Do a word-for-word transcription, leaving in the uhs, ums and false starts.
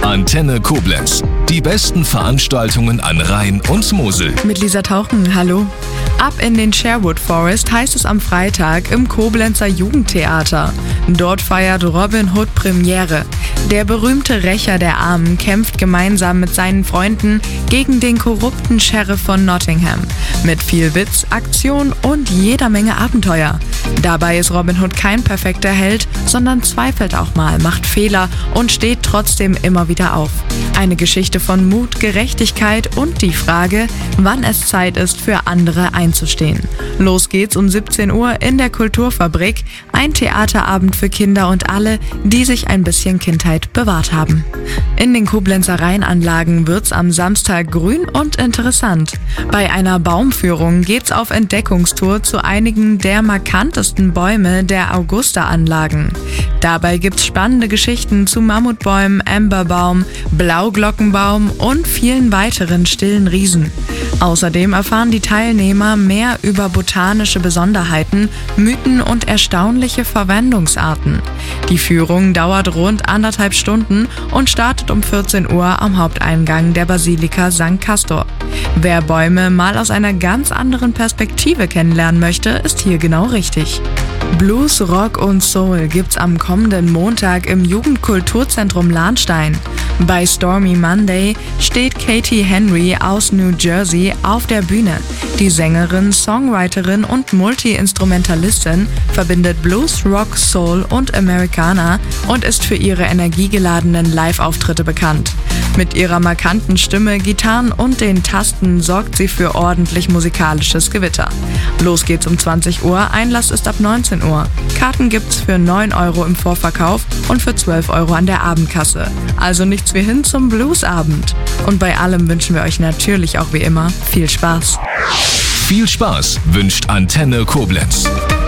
Antenne Koblenz. Die besten Veranstaltungen an Rhein und Mosel. Mit Lisa Tauchen, hallo. Ab in den Sherwood Forest heißt es am Freitag im Koblenzer Jugendtheater. Dort feiert Robin Hood Premiere. Der berühmte Rächer der Armen kämpft gemeinsam mit seinen Freunden gegen den korrupten Sheriff von Nottingham. Mit viel Witz, Aktion und jeder Menge Abenteuer. Dabei ist Robin Hood kein perfekter Held, sondern zweifelt auch mal, macht Fehler und steht trotzdem immer wieder auf. Eine Geschichte von Mut, Gerechtigkeit und die Frage, wann es Zeit ist, für andere einzustehen. Los geht's um siebzehn Uhr in der Kulturfabrik, ein Theaterabend für Kinder und alle, die sich ein bisschen Kindheit bewahrt haben. In den Koblenzer Rheinanlagen wird's am Samstag grün und interessant. Bei einer Baumführung geht's auf Entdeckungstour zu einigen der markantesten Bäume der Augusta-Anlagen. Dabei gibt's spannende Geschichten zu Mammutbäumen, Amberbaum, Blauglockenbaum und vielen weiteren stillen Riesen. Außerdem erfahren die Teilnehmer mehr über botanische Besonderheiten, Mythen und erstaunliche Verwendungsarten. Die Führung dauert rund anderthalb Stunden und startet um vierzehn Uhr am Haupteingang der Basilika Sankt Castor. Wer Bäume mal aus einer ganz anderen Perspektive kennenlernen möchte, ist hier genau richtig. Blues, Rock und Soul gibt's am kommenden Montag im Jugendkulturzentrum Lahnstein. Bei Stormy Monday steht Katie Henry aus New Jersey auf der Bühne. Die Sängerin, Songwriterin und Multi-Instrumentalistin verbindet Blues, Rock, Soul und Americana und ist für ihre energiegeladenen Live-Auftritte bekannt. Mit ihrer markanten Stimme, Gitarren und den Tasten sorgt sie für ordentlich musikalisches Gewitter. Los geht's um zwanzig Uhr, Einlass ist ab neunzehn Uhr. Karten gibt's für neun Euro im Vorverkauf und für zwölf Euro an der Abendkasse. Also nichts wie hin zum Bluesabend. Und bei allem wünschen wir euch natürlich auch wie immer viel Spaß. Viel Spaß wünscht Antenne Koblenz.